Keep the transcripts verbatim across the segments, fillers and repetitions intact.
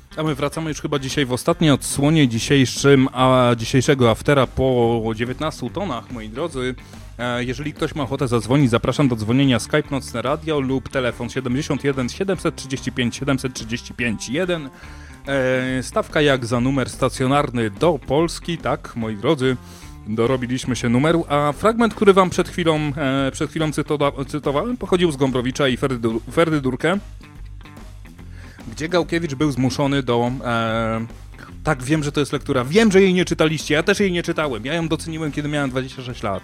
A my wracamy już chyba dzisiaj w ostatniej odsłonie dzisiejszym, a dzisiejszego aftera po dziewiętnastu tonach, moi drodzy. E, jeżeli ktoś ma ochotę zadzwonić, zapraszam do dzwonienia Skype Nocne Radio lub telefon siedemdziesiąt jeden siedemset trzydzieści pięć siedemset trzydzieści pięć jeden. E, stawka jak za numer stacjonarny do Polski, tak, moi drodzy. Dorobiliśmy się numeru, a fragment, który wam przed chwilą, e, przed chwilą cytowa- cytowałem, pochodził z Gombrowicza i Ferdy, Ferdy Durkę, gdzie Gałkiewicz był zmuszony do... E, tak, wiem, że to jest lektura, wiem, że jej nie czytaliście, ja też jej nie czytałem, ja ją doceniłem, kiedy miałem dwadzieścia sześć lat.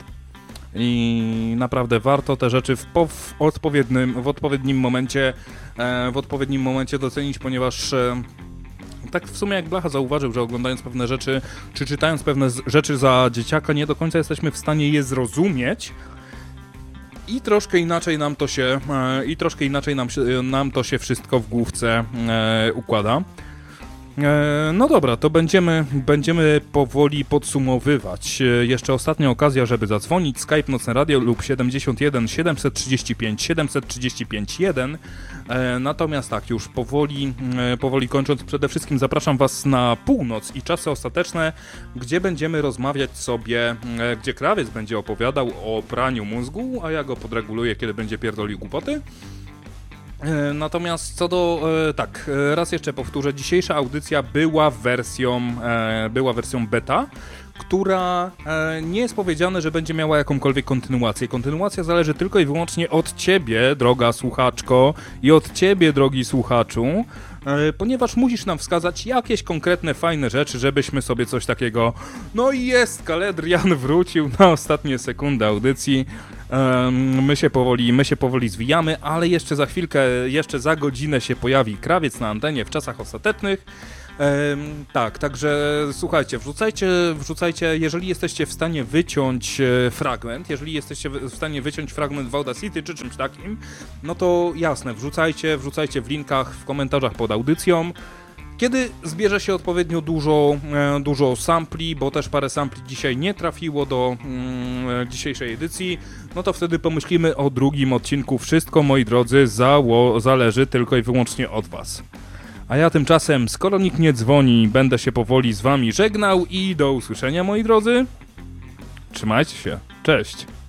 I naprawdę warto te rzeczy w, po, w, odpowiednim, w odpowiednim momencie e, w odpowiednim momencie docenić, ponieważ... E, tak w sumie jak Blacha zauważył, że oglądając pewne rzeczy, czy czytając pewne z- rzeczy za dzieciaka, nie do końca jesteśmy w stanie je zrozumieć i troszkę inaczej nam to się, e, i troszkę inaczej nam, się, nam to się wszystko w główce e, układa. E, no dobra, to będziemy, będziemy powoli podsumowywać. E, jeszcze ostatnia okazja, żeby zadzwonić. Skype Nocne Radio lub siedemdziesiąt jeden siedemset trzydzieści pięć siedemset trzydzieści pięć jeden. E, natomiast tak, już powoli, e, powoli kończąc, przede wszystkim zapraszam was na północ i czasy ostateczne, gdzie będziemy rozmawiać sobie, e, gdzie Krawiec będzie opowiadał o praniu mózgu, a ja go podreguluję, kiedy będzie pierdolił głupoty. Natomiast co do, e, tak, raz jeszcze powtórzę, dzisiejsza audycja była wersją, e, była wersją beta, która e, nie jest powiedziane, że będzie miała jakąkolwiek kontynuację. Kontynuacja zależy tylko i wyłącznie od ciebie, droga słuchaczko, i od ciebie, drogi słuchaczu, e, ponieważ musisz nam wskazać jakieś konkretne, fajne rzeczy, żebyśmy sobie coś takiego... No i jest, Kaledrian wrócił na ostatnie sekundy audycji. Um, my się powoli, my się powoli zwijamy, ale jeszcze za chwilkę, jeszcze za godzinę się pojawi Krawiec na antenie w czasach ostatecznych. Um, tak, także słuchajcie, wrzucajcie, wrzucajcie, jeżeli jesteście w stanie wyciąć e, fragment, jeżeli jesteście w, w stanie wyciąć fragment w Audacity czy czymś takim, no to jasne, wrzucajcie, wrzucajcie w linkach, w komentarzach pod audycją. Kiedy zbierze się odpowiednio dużo, e, dużo sampli, bo też parę sampli dzisiaj nie trafiło do mm, dzisiejszej edycji, no to wtedy pomyślimy o drugim odcinku. Wszystko, moi drodzy, zało- zależy tylko i wyłącznie od was. A ja tymczasem, skoro nikt nie dzwoni, będę się powoli z wami żegnał i do usłyszenia, moi drodzy. Trzymajcie się. Cześć.